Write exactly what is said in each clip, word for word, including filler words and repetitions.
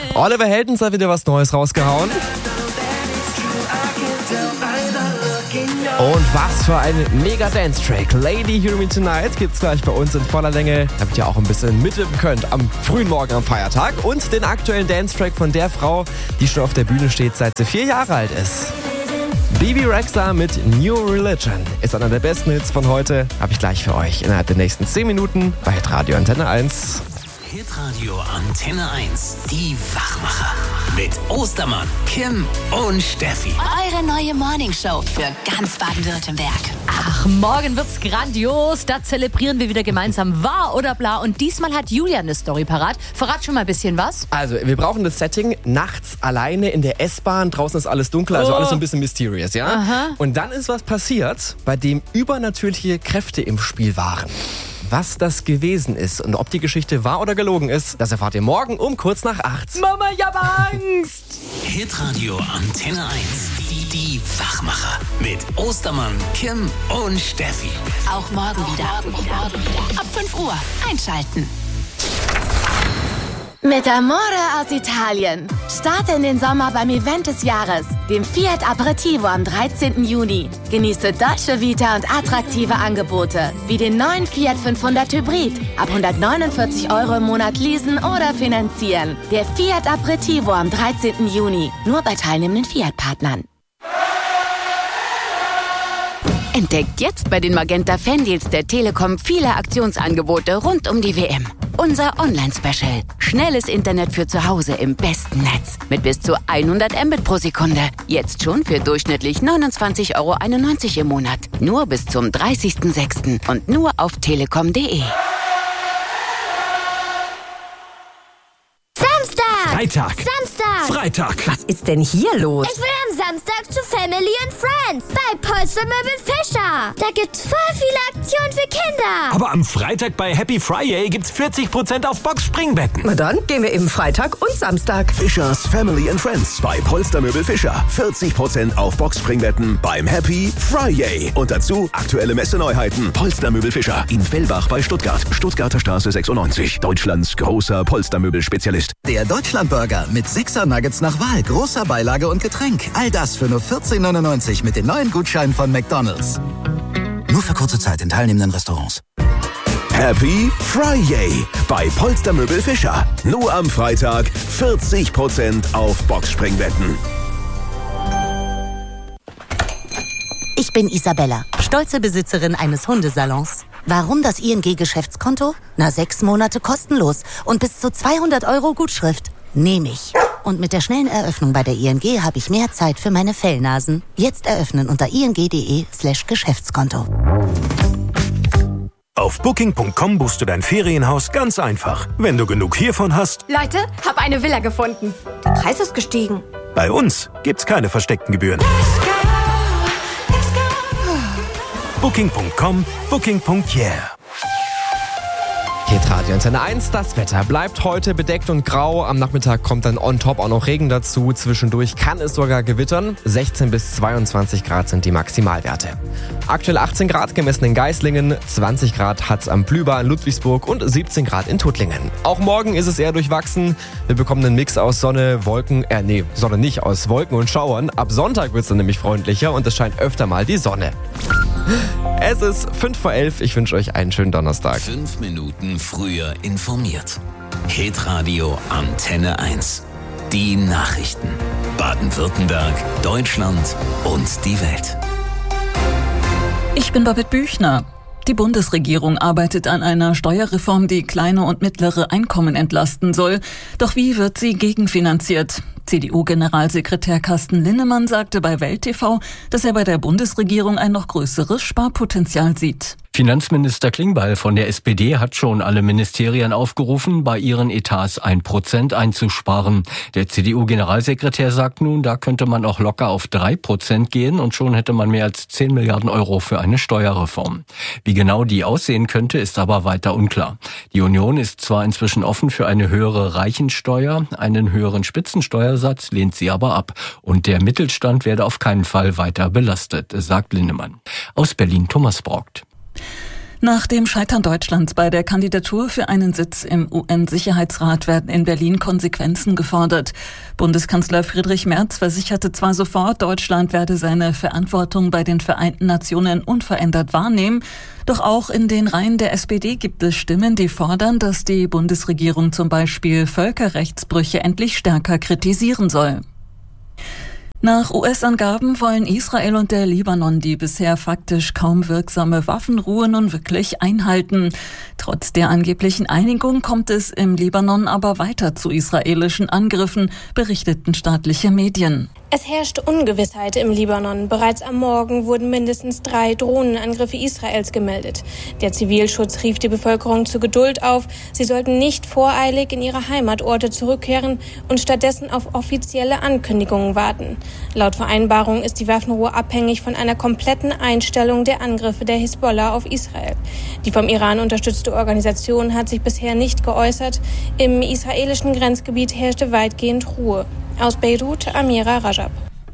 Oliver Heldens hat wieder was Neues rausgehauen. Und was für ein mega Dance-Track. Lady Hear Me Tonight gibt's gleich bei uns in voller Länge, damit ihr auch ein bisschen mithüpfen könnt am frühen Morgen am Feiertag. Und den aktuellen Dance-Track von der Frau, die schon auf der Bühne steht, seit sie vier Jahre alt ist. Bebe Rexha mit New Religion ist einer der besten Hits von heute. Habe ich gleich für euch innerhalb der nächsten zehn Minuten bei Hitradio Antenne eins. Hitradio Antenne eins, die Wachmacher. Mit Ostermann, Kim und Steffi. Eure neue Morningshow für ganz Baden-Württemberg. Ach, morgen wird's grandios. Da zelebrieren wir wieder gemeinsam Wahr oder Bla. Und diesmal hat Julian eine Story parat. Verrat schon mal ein bisschen was. Also, wir brauchen das Setting nachts alleine in der S-Bahn. Draußen ist alles dunkel, also Oh. alles so ein bisschen mysterious, ja? Aha. Und dann ist was passiert, bei dem übernatürliche Kräfte im Spiel waren. Was das gewesen ist und ob die Geschichte wahr oder gelogen ist, das erfahrt ihr morgen um kurz nach acht. Mama, ich hab Angst. Hitradio Antenne eins, die, die Wachmacher. Mit Ostermann, Kim und Steffi. Auch morgen wieder. Ab fünf Uhr einschalten. Mit Amore aus Italien. Starte in den Sommer beim Event des Jahres, dem Fiat Aperitivo am dreizehnten Juni. Genieße Dolce Vita und attraktive Angebote, wie den neuen Fiat fünfhundert Hybrid. Ab hundertneunundvierzig Euro im Monat leasen oder finanzieren. Der Fiat Aperitivo am dreizehnten Juni. Nur bei teilnehmenden Fiat-Partnern. Entdeckt jetzt bei den Magenta Fandeals der Telekom viele Aktionsangebote rund um die W M. Unser Online-Special. Schnelles Internet für zu Hause im besten Netz. Mit bis zu hundert Mbit pro Sekunde. Jetzt schon für durchschnittlich neunundzwanzig Euro einundneunzig im Monat. Nur bis zum dreißigsten sechsten und nur auf telekom punkt de. Samstag! Freitag! Samstag! Freitag! Was ist denn hier los? Ich will am Samstag zu Family and Friends bei Polstermöbel Fischer. Da gibt's voll viele Aktionen für Kinder. Aber am Freitag bei Happy Friday gibt's vierzig Prozent auf Boxspringbetten. Na dann gehen wir eben Freitag und Samstag. Fischers Family and Friends bei Polstermöbel Fischer. vierzig Prozent auf Boxspringbetten beim Happy Friday. Und dazu aktuelle Messeneuheiten. Polstermöbel Fischer in Fellbach bei Stuttgart. Stuttgarter Straße sechsundneunzig. Deutschlands großer Polstermöbel-Spezialist. Der Deutschlandburger mit sechser Nuggets nach Wahl, großer Beilage und Getränk. All das für nur vierzehn neunundneunzig mit den neuen Gutscheinen von McDonald's. Nur für kurze Zeit in teilnehmenden Restaurants. Happy Friday bei Polstermöbel Fischer. Nur am Freitag vierzig Prozent auf Boxspringbetten. Ich bin Isabella, stolze Besitzerin eines Hundesalons. Warum das I N G-Geschäftskonto? Na, sechs Monate kostenlos und bis zu zweihundert Euro Gutschrift. Nehme ich. Und mit der schnellen Eröffnung bei der I N G habe ich mehr Zeit für meine Fellnasen. Jetzt eröffnen unter ing.de slash Geschäftskonto. Auf booking punkt com buchst du dein Ferienhaus ganz einfach. Wenn du genug hiervon hast. Leute, hab eine Villa gefunden. Der Preis ist gestiegen. Bei uns gibt's keine versteckten Gebühren. booking punkt com, booking punkt yeah. Hitradio Antenne eins, das Wetter bleibt heute bedeckt und grau. Am Nachmittag kommt dann on top auch noch Regen dazu. Zwischendurch kann es sogar gewittern. sechzehn bis zweiundzwanzig Grad sind die Maximalwerte. Aktuell achtzehn Grad gemessen in Geislingen, zwanzig Grad hat's am Plüber in Ludwigsburg und siebzehn Grad in Tuttlingen. Auch morgen ist es eher durchwachsen. Wir bekommen einen Mix aus Sonne, Wolken, äh nee, Sonne nicht, aus Wolken und Schauern. Ab Sonntag wird's dann nämlich freundlicher und es scheint öfter mal die Sonne. Es ist fünf vor elf. Ich wünsche euch einen schönen Donnerstag. Fünf Minuten früher informiert. Hitradio Antenne eins. Die Nachrichten. Baden-Württemberg, Deutschland und die Welt. Ich bin Babette Büchner. Die Bundesregierung arbeitet an einer Steuerreform, die kleine und mittlere Einkommen entlasten soll. Doch wie wird sie gegenfinanziert? C D U-Generalsekretär Carsten Linnemann sagte bei Welt T V, dass er bei der Bundesregierung ein noch größeres Sparpotenzial sieht. Finanzminister Klingbeil von der S P D hat schon alle Ministerien aufgerufen, bei ihren Etats ein Prozent einzusparen. Der C D U-Generalsekretär sagt nun, da könnte man auch locker auf drei Prozent gehen und schon hätte man mehr als zehn Milliarden Euro für eine Steuerreform. Wie genau die aussehen könnte, ist aber weiter unklar. Die Union ist zwar inzwischen offen für eine höhere Reichensteuer, einen höheren Spitzensteuersatz lehnt sie aber ab. Und der Mittelstand werde auf keinen Fall weiter belastet, sagt Linnemann. Aus Berlin Thomas Brockt. Nach dem Scheitern Deutschlands bei der Kandidatur für einen Sitz im U N-Sicherheitsrat werden in Berlin Konsequenzen gefordert. Bundeskanzler Friedrich Merz versicherte zwar sofort, Deutschland werde seine Verantwortung bei den Vereinten Nationen unverändert wahrnehmen, doch auch in den Reihen der S P D gibt es Stimmen, die fordern, dass die Bundesregierung zum Beispiel Völkerrechtsbrüche endlich stärker kritisieren soll. Nach U S-Angaben wollen Israel und der Libanon die bisher faktisch kaum wirksame Waffenruhe nun wirklich einhalten. Trotz der angeblichen Einigung kommt es im Libanon aber weiter zu israelischen Angriffen, berichteten staatliche Medien. Es herrscht Ungewissheit im Libanon. Bereits am Morgen wurden mindestens drei Drohnenangriffe Israels gemeldet. Der Zivilschutz rief die Bevölkerung zur Geduld auf. Sie sollten nicht voreilig in ihre Heimatorte zurückkehren und stattdessen auf offizielle Ankündigungen warten. Laut Vereinbarung ist die Waffenruhe abhängig von einer kompletten Einstellung der Angriffe der Hisbollah auf Israel. Die vom Iran unterstützte Organisation hat sich bisher nicht geäußert. Im israelischen Grenzgebiet herrschte weitgehend Ruhe. Aus Beirut, Amira Rajab.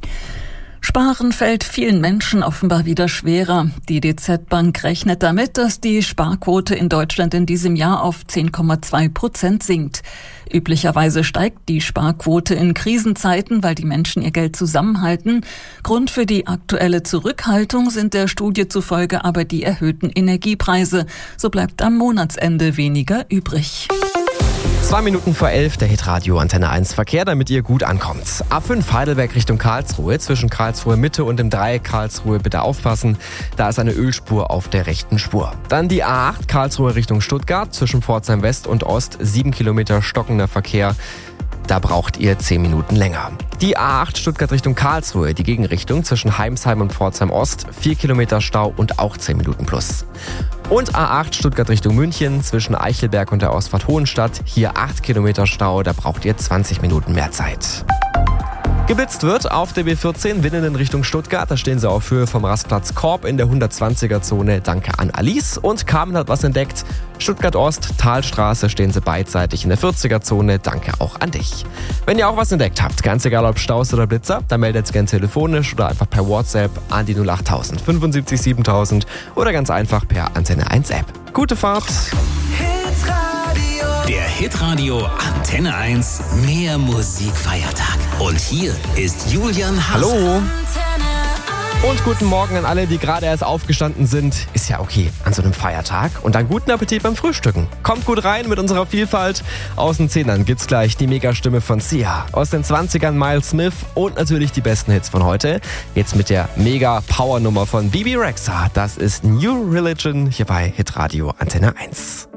Sparen fällt vielen Menschen offenbar wieder schwerer. Die D Z Bank rechnet damit, dass die Sparquote in Deutschland in diesem Jahr auf zehn Komma zwei Prozent sinkt. Üblicherweise steigt die Sparquote in Krisenzeiten, weil die Menschen ihr Geld zusammenhalten. Grund für die aktuelle Zurückhaltung sind der Studie zufolge aber die erhöhten Energiepreise. So bleibt am Monatsende weniger übrig. Zwei Minuten vor elf, der Hitradio Antenne eins Verkehr, damit ihr gut ankommt. A fünf Heidelberg Richtung Karlsruhe, zwischen Karlsruhe Mitte und dem Dreieck Karlsruhe bitte aufpassen. Da ist eine Ölspur auf der rechten Spur. Dann die A acht Karlsruhe Richtung Stuttgart, zwischen Pforzheim West und Ost, sieben Kilometer stockender Verkehr. Da braucht ihr zehn Minuten länger. Die A acht Stuttgart Richtung Karlsruhe, die Gegenrichtung zwischen Heimsheim und Pforzheim Ost, vier Kilometer Stau und auch zehn Minuten plus. Und A acht Stuttgart Richtung München, zwischen Eichelberg und der Ausfahrt Hohenstadt, hier acht Kilometer Stau, da braucht ihr zwanzig Minuten mehr Zeit. Geblitzt wird auf der B vierzehn, Winnen in Richtung Stuttgart. Da stehen sie auf Höhe vom Rastplatz Korb in der hundertzwanziger Zone. Danke an Alice. Und Carmen hat was entdeckt. Stuttgart Ost, Talstraße, stehen sie beidseitig in der vierziger Zone. Danke auch an dich. Wenn ihr auch was entdeckt habt, ganz egal ob Staus oder Blitzer, dann meldet es gerne telefonisch oder einfach per WhatsApp an die null acht tausend fünfundsiebzig siebentausend oder ganz einfach per Antenne eins App. Gute Fahrt! Der Hitradio Antenne eins Mehr Musikfeiertag. Und hier ist Julian Haase. Hallo. Und guten Morgen an alle, die gerade erst aufgestanden sind. Ist ja okay an so einem Feiertag. Und dann guten Appetit beim Frühstücken. Kommt gut rein mit unserer Vielfalt. Aus den Zehnern gibt's gleich die Megastimme von Sia. Aus den zwanzigern Miles Smith und natürlich die besten Hits von heute. Jetzt mit der Mega-Power-Nummer von Bibi Rexha. Das ist New Religion hier bei Hitradio Antenne eins.